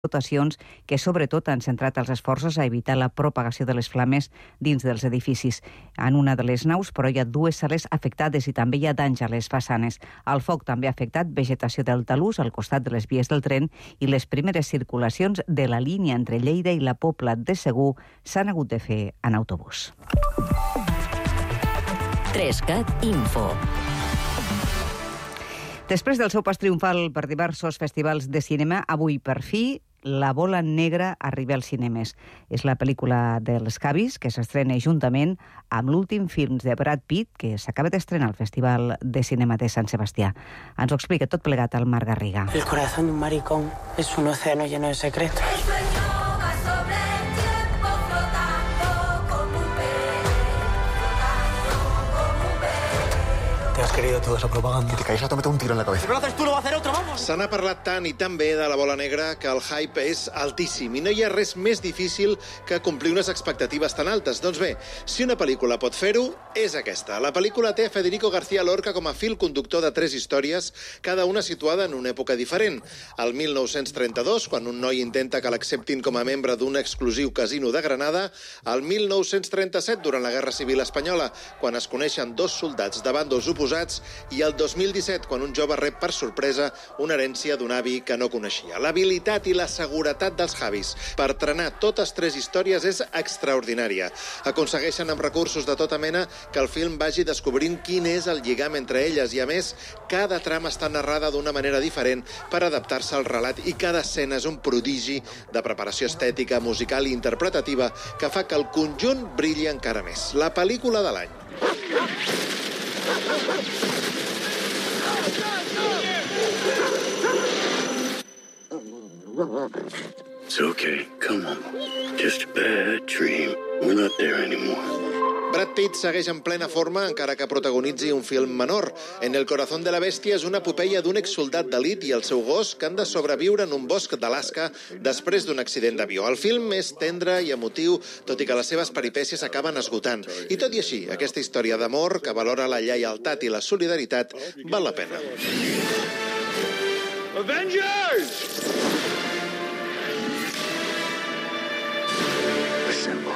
dotacions que sobretot han centrat els esforços a evitar la propagació de les flames dins dels edificis. En una de les naus, però, hi ha 2 sales afectades i també hi ha danys a les façanes. El foc també ha afectat vegetació del talús al costat de les vies del tren i les primeres circulacions de la línia entre Lleida i la Pobla de Segur s'han hagut de fer en autobús. 3CAT Info. Després del seu pas triomfal per diversos festivals de cinema, avui, per fi, La bola negra arriba als cinemes. És la pel·lícula dels Javis, que s'estrena juntament amb l'últim film de Brad Pitt, que s'acaba d'estrenar al Festival de Cinema de Sant Sebastià. Ens ho explica tot plegat el Marc Garriga. El corazón de un maricón es un océano lleno de secretos. Te has querido toda esa propaganda. Que te caes a meter un tiro en la cabeza. Si no lo haces tú, lo va a hacer otro, vamos. Se n'ha parlat tant i tan bé de La bola negra que el hype és altíssim i no hi ha res més difícil que complir unes expectatives tan altes. Doncs bé, si una pel·lícula pot fer-ho, és aquesta. La pel·lícula té a Federico García Lorca com a fil conductor de 3 històries, cada una situada en una època diferent. El 1932, quan un noi intenta que l'acceptin com a membre d'un exclusiu casino de Granada. El 1937, durant la Guerra Civil Espanyola, quan es coneixen 2 soldats de bàndols oposats, i el 2017, quan un jove rep per sorpresa una herència d'un avi que no coneixia. L'habilitat i la seguretat dels Javis per trenar totes 3 històries és extraordinària. Aconsegueixen amb recursos de tota mena que el film vagi descobrint quin és el lligam entre elles i, a més, cada trama està narrada d'una manera diferent per adaptar-se al relat i cada escena és un prodigi de preparació estètica, musical i interpretativa que fa que el conjunt brilli encara més. La pel·lícula de l'any. It's okay. Come on. Just a bad dream. We're not there anymore. Brad Pitt segueix en plena forma, encara que protagonitzi un film menor. En El corazón de la bestia és una epopeia d'un exsoldat d'elit i el seu gos que han de sobreviure en un bosc d'Alaska després d'un accident d'avió. El film és tendre i emotiu, tot i que les seves peripècies acaben esgotant. I tot i així, aquesta història d'amor, que valora la lleialtat i la solidaritat, val la pena. Avengers! Assemble.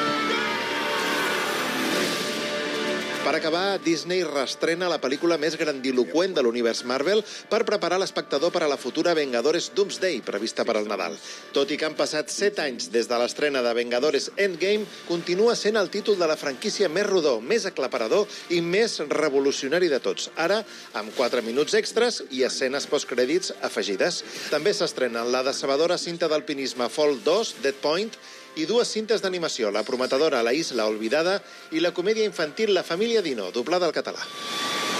Per acabar, Disney reestrena la pel·lícula més grandiloqüent de l'univers Marvel per preparar l'espectador per a la futura Vengadores Doomsday, prevista per al Nadal. Tot i que han passat 7 anys des de l'estrena de Vengadores Endgame, continua sent el títol de la franquícia més rodó, més aclaparador i més revolucionari de tots. Ara, amb 4 minuts extras i escenes postcrèdits afegides. També s'estrenen la decebedora cinta d'alpinisme Fall 2, Dead Point, i 2 cintes d'animació, la prometedora La Isla Olvidada i la comèdia infantil La família Dino, doblada al català.